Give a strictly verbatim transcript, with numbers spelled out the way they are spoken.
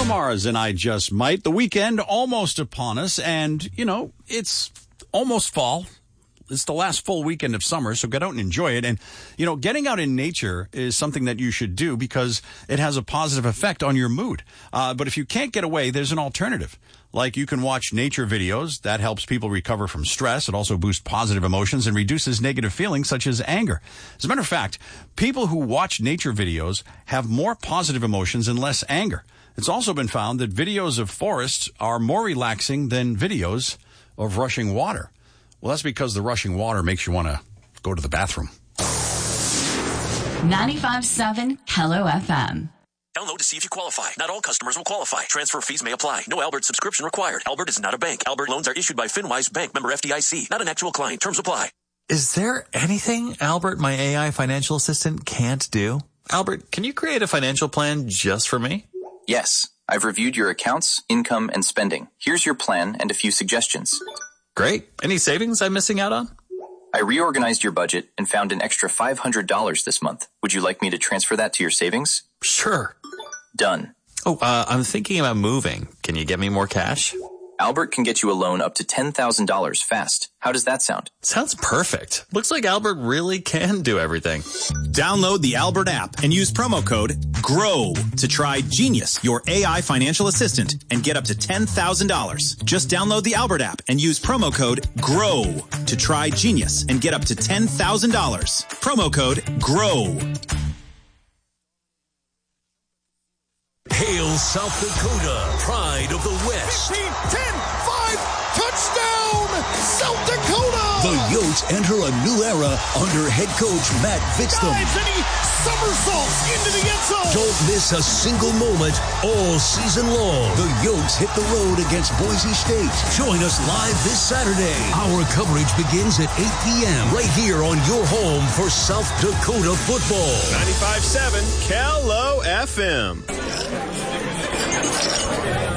Mars and I Just Might. The weekend almost upon us, and, you know, it's almost fall. It's the last full weekend of summer, so get out and enjoy it. And, you know, getting out in nature is something that you should do because it has a positive effect on your mood. Uh, but if you can't get away, there's an alternative. Like you can watch nature videos. That helps people recover from stress. It also boosts positive emotions and reduces negative feelings such as anger. As a matter of fact, people who watch nature videos have more positive emotions and less anger. It's also been found that videos of forests are more relaxing than videos of rushing water. Well, that's because the rushing water makes you want to go to the bathroom. ninety-five point seven Hello F M. Download to see if you qualify. Not all customers will qualify. Transfer fees may apply. No Albert subscription required. Albert is not a bank. Albert loans are issued by FinWise Bank, member F D I C. Not an actual client. Terms apply. Is there anything Albert, my A I financial assistant, can't do? Albert, can you create a financial plan just for me? Yes. I've reviewed your accounts, income, and spending. Here's your plan and a few suggestions. Great. Any savings I'm missing out on? I reorganized your budget and found an extra five hundred dollars this month. Would you like me to transfer that to your savings? Sure. Done. Oh, uh, I'm thinking about moving. Can you get me more cash? Albert can get you a loan up to ten thousand dollars fast. How does that sound? Sounds perfect. Looks like Albert really can do everything. Download the Albert app and use promo code GROW to try Genius, your A I financial assistant, and get up to ten thousand dollars. Just download the Albert app and use promo code GROW to try Genius and get up to ten thousand dollars. Promo code GROW. Hail South Dakota, pride of the West. fifteen, ten, five, touchdown, South Dakota! The Yotes enter a new era under head coach Matt Vitztham. Dives and he somersaults into the end zone. Don't miss a single moment all season long. The Yotes hit the road against Boise State. Join us live this Saturday. Our coverage begins at eight p.m. right here on your home for South Dakota football. ninety-five point seven Hello F M.